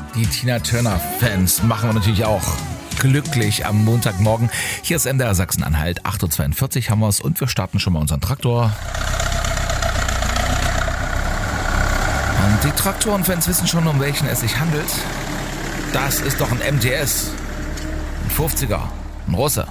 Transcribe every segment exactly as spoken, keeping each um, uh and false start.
Die Tina Turner-Fans machen wir natürlich auch glücklich am Montagmorgen. Hier ist M D R Sachsen-Anhalt, acht Uhr zweiundvierzig haben wir es und wir starten schon mal unseren Traktor. Und die Traktorenfans wissen schon, um welchen es sich handelt. Das ist doch ein M T S, ein fünfziger, ein Russe.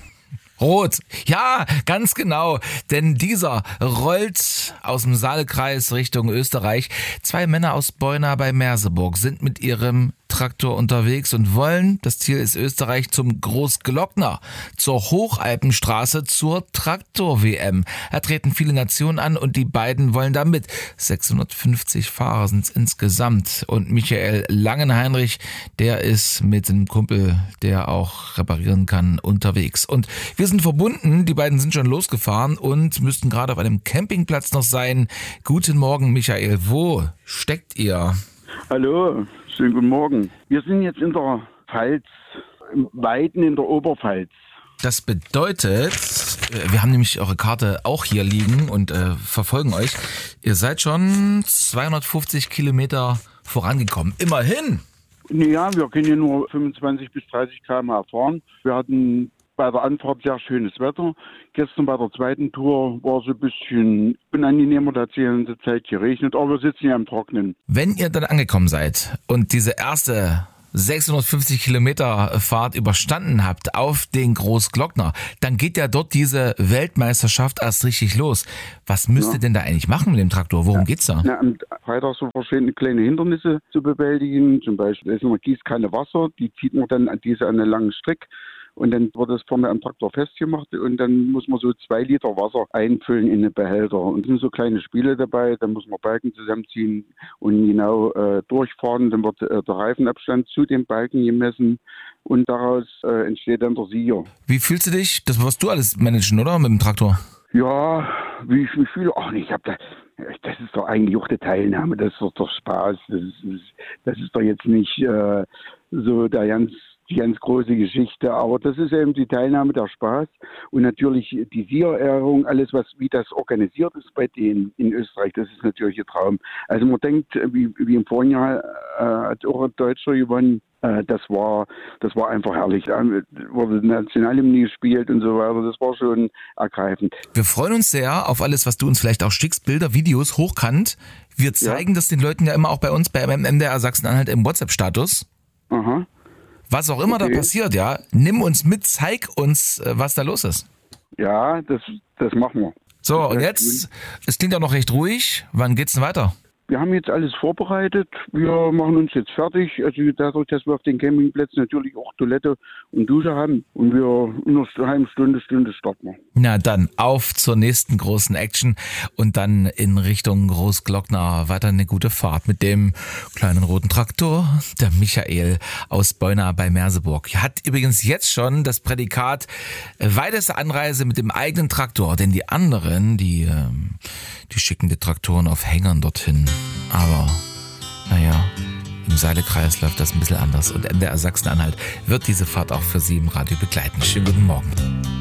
Rot. Ja, ganz genau. Denn dieser rollt aus dem Saalekreis Richtung Österreich. Zwei Männer aus Beuna bei Merseburg sind mit ihrem Traktor unterwegs und wollen, das Ziel ist Österreich, zum Großglockner, zur Hochalpenstraße, zur Traktor-W M. Da treten viele Nationen an und die beiden wollen da mit. sechshundertfünfzig Fahrer sind es insgesamt. Und Michael Langenheinrich, der ist mit einem Kumpel, der auch reparieren kann, unterwegs. Und wir sind verbunden, die beiden sind schon losgefahren und müssten gerade auf einem Campingplatz noch sein. Guten Morgen, Michael. Wo steckt ihr? Hallo, schönen guten Morgen. Wir sind jetzt in der Pfalz, im Weiden in der Oberpfalz. Das bedeutet, wir haben nämlich eure Karte auch hier liegen und äh, verfolgen euch. Ihr seid schon zweihundertfünfzig Kilometer vorangekommen. Immerhin! Naja, wir können ja nur fünfundzwanzig bis dreißig Kilometer pro Stunde fahren. Wir hatten bei der Anfahrt sehr schönes Wetter. Gestern bei der zweiten Tour war es ein bisschen unangenehmer, da hat es die ganze Zeit geregnet, aber wir sitzen ja im Trocknen. Wenn ihr dann angekommen seid und diese erste sechshundertfünfzig Kilometer Fahrt überstanden habt auf den Großglockner, dann geht ja dort diese Weltmeisterschaft erst richtig los. Was müsst ihr Ja. denn da eigentlich machen mit dem Traktor? Worum Ja. geht's da? Na, am Freitag so verschiedene kleine Hindernisse zu bewältigen. Zum Beispiel ist eine Gießkanne Wasser, die zieht man dann an diese an einen langen Strick. Und dann wird es vorne am Traktor festgemacht und dann muss man so zwei Liter Wasser einfüllen in den Behälter. Und es sind so kleine Spiele dabei, dann muss man Balken zusammenziehen und genau äh, durchfahren. Dann wird äh, der Reifenabstand zu den Balken gemessen und daraus äh, entsteht dann der Sieger. Wie fühlst du dich? Das wirst du alles managen, oder? Mit dem Traktor? Ja, wie ich mich fühle, ach ich hab da, das ist doch eigentlich auch die Teilnahme, das ist doch der Spaß. Das ist, das ist doch jetzt nicht äh, so der ganz die ganz große Geschichte, aber das ist eben die Teilnahme, der Spaß und natürlich die Siegerehrung, alles was wie das organisiert ist bei denen in Österreich, das ist natürlich ein Traum. Also man denkt, wie, wie im vorigen Jahr äh, hat auch ein Deutscher gewonnen, äh, das war das war einfach herrlich. Da wurde Nationalhymne gespielt und so weiter, das war schon ergreifend. Wir freuen uns sehr auf alles, was du uns vielleicht auch schickst, Bilder, Videos, hochkant. Wir zeigen Ja. das den Leuten ja immer auch bei uns bei M D R Sachsen-Anhalt im WhatsApp-Status. Aha. Was auch immer Okay. da passiert, ja, nimm uns mit, zeig uns, äh, was da los ist. Ja, das, das machen wir. So, Das und heißt, jetzt, es klingt ja noch recht ruhig. Wann geht's denn weiter? Wir haben jetzt alles vorbereitet. Wir machen uns jetzt fertig. Also dadurch, dass wir auf den Campingplätzen natürlich auch Toilette und Dusche haben. Und wir in einer halben Stunde, Stunde starten wir. Na dann, auf zur nächsten großen Action und dann in Richtung Großglockner weiter eine gute Fahrt mit dem kleinen roten Traktor, der Michael aus Beuna bei Merseburg. Hat übrigens jetzt schon das Prädikat äh, weiteste Anreise mit dem eigenen Traktor, denn die anderen, die, ähm, die schicken die Traktoren auf Hängern dorthin. Aber, naja, im Saalekreis läuft das ein bisschen anders und M D R Sachsen-Anhalt wird diese Fahrt auch für Sie im Radio begleiten. Schönen guten Morgen.